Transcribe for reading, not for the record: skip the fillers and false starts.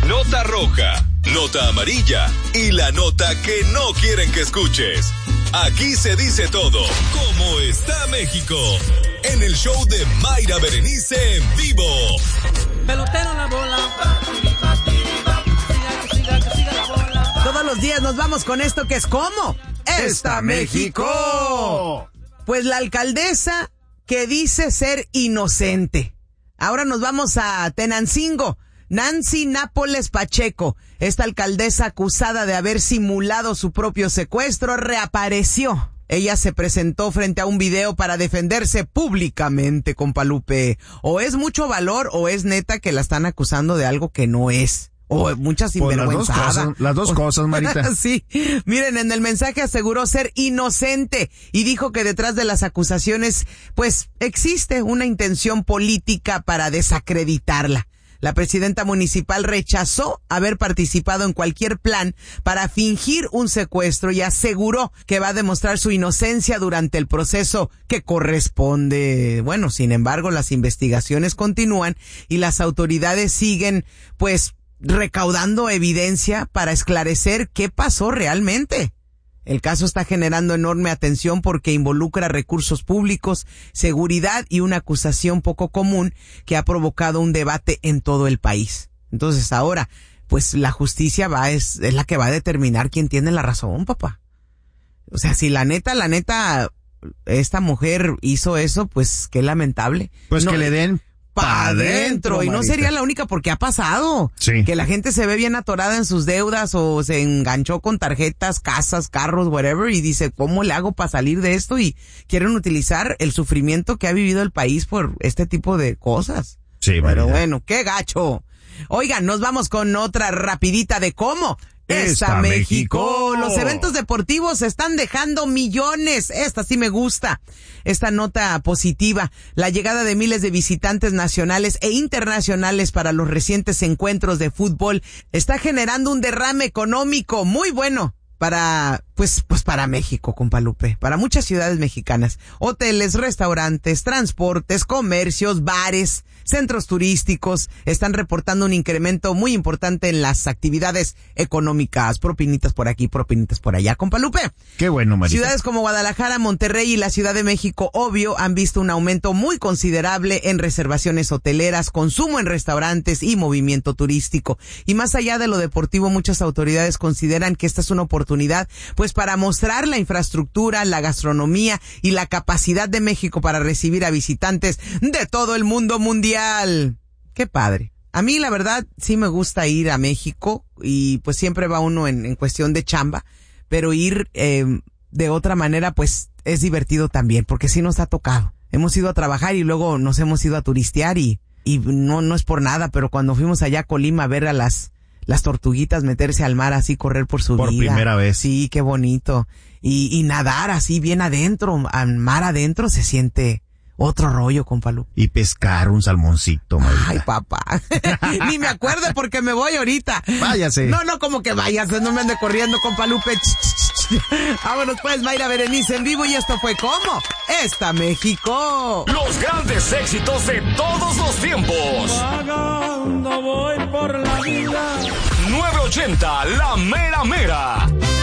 nota roja, nota amarilla y la nota que no quieren que escuches. Aquí se dice todo. ¿Cómo está México? En el show de Mayra Berenice en vivo. Pelotero en la bola. Siga la bola. Todos los días nos vamos con esto que es ¿cómo está México? Pues la alcaldesa que dice ser inocente. Ahora nos vamos a Tenancingo. Nancy Nápoles Pacheco, esta alcaldesa acusada de haber simulado su propio secuestro, reapareció. Ella se presentó frente a un video para defenderse públicamente, compa Lupe. O es mucho valor o es neta que la están acusando de algo que no es. O mucha sinvergüenzada. Las dos cosas, Marita. Sí. Miren, en el mensaje aseguró ser inocente y dijo que detrás de las acusaciones, pues, existe una intención política para desacreditarla. La presidenta municipal rechazó haber participado en cualquier plan para fingir un secuestro y aseguró que va a demostrar su inocencia durante el proceso que corresponde. Bueno, sin embargo, las investigaciones continúan y las autoridades siguen, pues, recaudando evidencia para esclarecer qué pasó realmente. El caso está generando enorme atención porque involucra recursos públicos, seguridad y una acusación poco común que ha provocado un debate en todo el país. Entonces ahora, pues la justicia es la que va a determinar quién tiene la razón, papá. O sea, si la neta, esta mujer hizo eso, pues qué lamentable. Pues no, que le den pa' adentro, y no sería la única porque ha pasado. Sí. Que la gente se ve bien atorada en sus deudas o se enganchó con tarjetas, casas, carros, whatever, y dice, ¿cómo le hago para salir de esto? Y quieren utilizar el sufrimiento que ha vivido el país por este tipo de cosas. Sí, pero bueno, qué gacho. Oigan, nos vamos con otra rapidita de cómo está México. Los eventos deportivos están dejando millones. Esta sí me gusta. Esta nota positiva. La llegada de miles de visitantes nacionales e internacionales para los recientes encuentros de fútbol está generando un derrame económico muy bueno para, pues para México, compa Lupe, para muchas ciudades mexicanas. Hoteles, restaurantes, transportes, comercios, bares, centros turísticos están reportando un incremento muy importante en las actividades económicas. Propinitas por aquí, propinitas por allá, compa Lupe. Qué bueno, Marita. Ciudades como Guadalajara, Monterrey y la Ciudad de México, obvio, han visto un aumento muy considerable en reservaciones hoteleras, consumo en restaurantes y movimiento turístico. Y más allá de lo deportivo, muchas autoridades consideran que esta es una oportunidad, pues para mostrar la infraestructura, la gastronomía y la capacidad de México para recibir a visitantes de todo el mundo mundial. Qué padre. A mí la verdad sí me gusta ir a México y pues siempre va uno en cuestión de chamba, pero ir de otra manera pues es divertido también porque sí nos ha tocado. Hemos ido a trabajar y luego nos hemos ido a turistear y no es por nada, pero cuando fuimos allá a Colima a ver a las tortuguitas meterse al mar así, correr por su vida. Por primera vez. Sí, qué bonito. Y nadar así bien adentro, al mar adentro se siente otro rollo, compa Lu. Y pescar un salmoncito, Marita. Ay, papá. Ni me acuerdo porque me voy ahorita. Váyase. No, como que váyase, no me ande corriendo, compa Lupe. Vámonos pues, Mayra Berenice en vivo y esto fue ¿Cómo está México? Los grandes éxitos de todos los tiempos. Vagando voy por la vida. 980, la mera mera.